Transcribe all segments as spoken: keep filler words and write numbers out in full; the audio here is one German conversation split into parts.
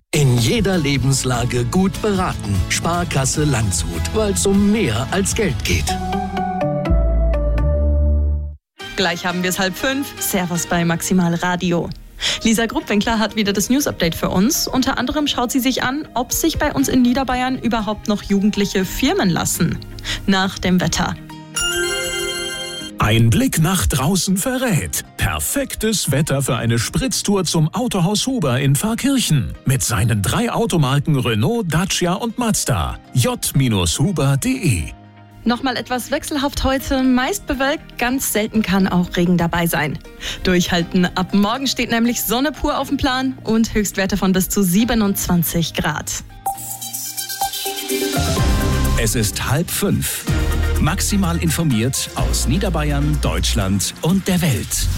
In jeder Lebenslage gut beraten. Sparkasse Landshut, weil es um mehr als Geld geht. Gleich haben wir es halb fünf. Servus bei Maximal Radio. Lisa Gruppwinkler hat wieder das News-Update für uns. Unter anderem schaut sie sich an, ob sich bei uns in Niederbayern überhaupt noch Jugendliche firmen lassen. Nach dem Wetter. Ein Blick nach draußen verrät. Perfektes Wetter für eine Spritztour zum Autohaus Huber in Pfarrkirchen. Mit seinen drei Automarken Renault, Dacia und Mazda. j Bindestrich huber punkt de. Nochmal etwas wechselhaft heute, meist bewölkt, ganz selten kann auch Regen dabei sein. Durchhalten, ab morgen steht nämlich Sonne pur auf dem Plan und Höchstwerte von bis zu siebenundzwanzig Grad. Es ist halb fünf. Maximal informiert aus Niederbayern, Deutschland und der Welt.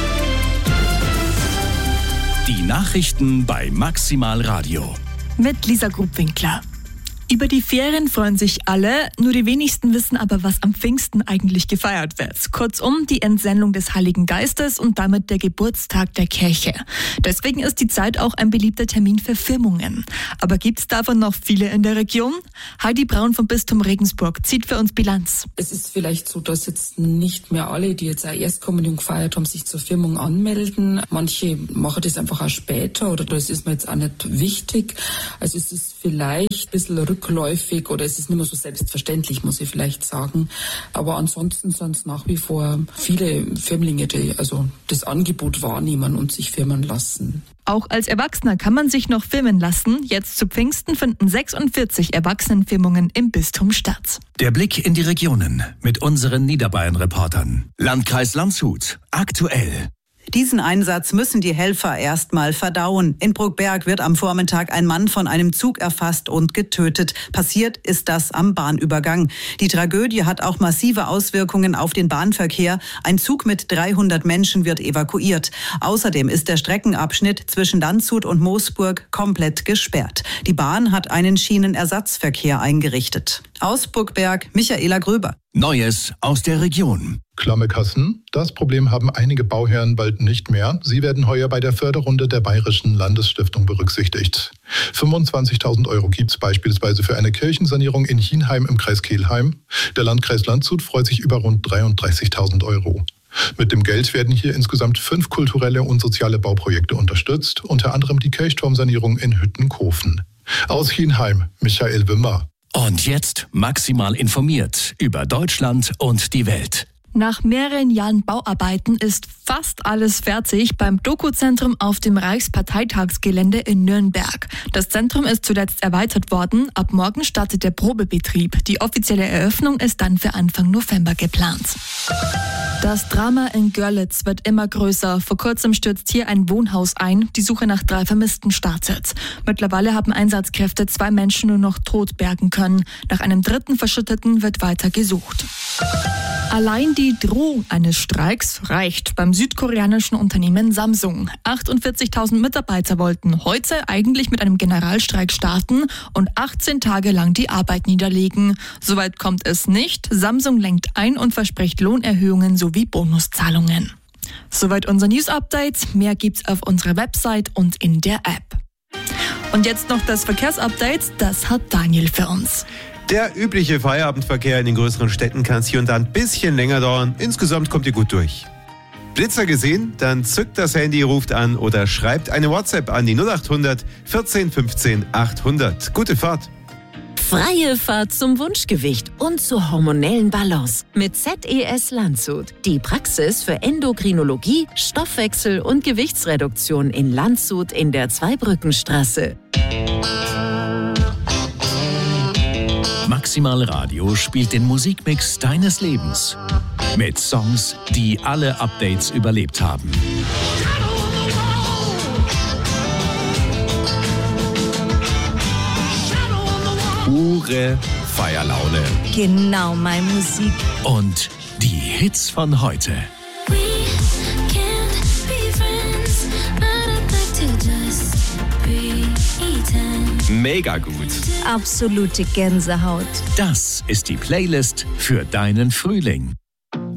Die Nachrichten bei Maximal Radio. Mit Lisa Gruppwinkler. Über die Ferien freuen sich alle, nur die wenigsten wissen aber, was am Pfingsten eigentlich gefeiert wird. Kurzum, die Entsendung des Heiligen Geistes und damit der Geburtstag der Kirche. Deswegen ist die Zeit auch ein beliebter Termin für Firmungen. Aber gibt es davon noch viele in der Region? Heidi Braun vom Bistum Regensburg zieht für uns Bilanz. Es ist vielleicht so, dass jetzt nicht mehr alle, die jetzt auch Erstkommunion gefeiert haben, sich zur Firmung anmelden. Manche machen das einfach auch später oder das ist mir jetzt auch nicht wichtig. Also es ist vielleicht ein bisschen rückläufig oder es ist nicht mehr so selbstverständlich, muss ich vielleicht sagen. Aber ansonsten sind es nach wie vor viele Firmlinge, die also das Angebot wahrnehmen und sich firmen lassen. Auch als Erwachsener kann man sich noch firmen lassen. Jetzt zu Pfingsten finden sechsundvierzig Erwachsenenfirmungen im Bistum statt. Der Blick in die Regionen mit unseren Niederbayern-Reportern. Landkreis Landshut, aktuell. Diesen Einsatz müssen die Helfer erstmal verdauen. In Bruckberg wird am Vormittag ein Mann von einem Zug erfasst und getötet. Passiert ist das am Bahnübergang. Die Tragödie hat auch massive Auswirkungen auf den Bahnverkehr. Ein Zug mit dreihundert Menschen wird evakuiert. Außerdem ist der Streckenabschnitt zwischen Landshut und Moosburg komplett gesperrt. Die Bahn hat einen Schienenersatzverkehr eingerichtet. Aus Bruckberg, Michaela Gröber. Neues aus der Region. Klamme Kassen. Das Problem haben einige Bauherren bald nicht mehr. Sie werden heuer bei der Förderrunde der Bayerischen Landesstiftung berücksichtigt. fünfundzwanzigtausend Euro gibt es beispielsweise für eine Kirchensanierung in Hienheim im Kreis Kelheim. Der Landkreis Landshut freut sich über rund dreiunddreißigtausend Euro. Mit dem Geld werden hier insgesamt fünf kulturelle und soziale Bauprojekte unterstützt, unter anderem die Kirchturmsanierung in Hüttenkofen. Aus Hienheim, Michael Wimmer. Und jetzt maximal informiert über Deutschland und die Welt. Nach mehreren Jahren Bauarbeiten ist fast alles fertig beim Doku-Zentrum auf dem Reichsparteitagsgelände in Nürnberg. Das Zentrum ist zuletzt erweitert worden. Ab morgen startet der Probebetrieb. Die offizielle Eröffnung ist dann für Anfang November geplant. Das Drama in Görlitz wird immer größer. Vor kurzem stürzt hier ein Wohnhaus ein. Die Suche nach drei Vermissten startet. Mittlerweile haben Einsatzkräfte zwei Menschen nur noch tot bergen können. Nach einem dritten Verschütteten wird weiter gesucht. Allein die Drohung eines Streiks reicht beim südkoreanischen Unternehmen Samsung. achtundvierzigtausend Mitarbeiter wollten heute eigentlich mit einem Generalstreik starten und achtzehn Tage lang die Arbeit niederlegen. Soweit kommt es nicht. Samsung lenkt ein und verspricht Lohnerhöhungen sowie Bonuszahlungen. Soweit unser News-Update. Mehr gibt's auf unserer Website und in der App. Und jetzt noch das Verkehrsupdate. Das hat Daniel für uns. Der übliche Feierabendverkehr in den größeren Städten kann es hier und da ein bisschen länger dauern. Insgesamt kommt ihr gut durch. Blitzer gesehen? Dann zückt das Handy, ruft an oder schreibt eine WhatsApp an die null acht hundert vierzehn fünfzehn achthundert. Gute Fahrt! Freie Fahrt zum Wunschgewicht und zur hormonellen Balance mit Z E S Landshut. Die Praxis für Endokrinologie, Stoffwechsel und Gewichtsreduktion in Landshut in der Zweibrückenstraße. Maximal Radio spielt den Musikmix deines Lebens. Mit Songs, die alle Updates überlebt haben. Pure Feierlaune. Genau meine Musik. Und die Hits von heute. Mega gut. Absolute Gänsehaut. Das ist die Playlist für deinen Frühling.